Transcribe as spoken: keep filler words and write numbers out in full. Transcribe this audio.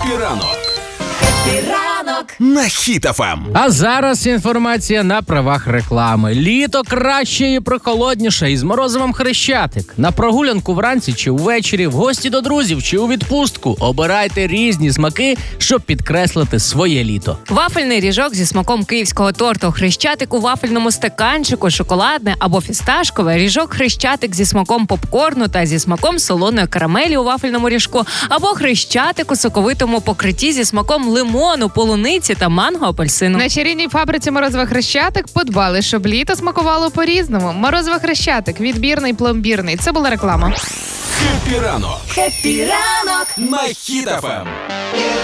Хеппі ранок. Хеппі ранок на Хіт еф ем. А зараз інформація на правах реклами. Літо краще і прохолодніше із морозивом Хрещатик. На прогулянку вранці чи ввечері, в гості до друзів чи у відпустку. Обирайте різні смаки, щоб підкреслити своє літо. Вафельний ріжок зі смаком київського торту Хрещатик у вафельному стаканчику, шоколадне або фісташкове, ріжок Хрещатик зі смаком попкорну та зі смаком солоної карамелі у вафельному ріжку, або Хрещатик у соковитому покритті зі смаком лимону, полуниці та манго-апельсину. На чарівній фабриці «Морозиво Хрещатик» подбали, щоб літо смакувало по-різному. «Морозиво Хрещатик» – відбірний, пломбірний. Це була реклама. Хеппі ранок. Хеппі ранок на Хіт еф ем.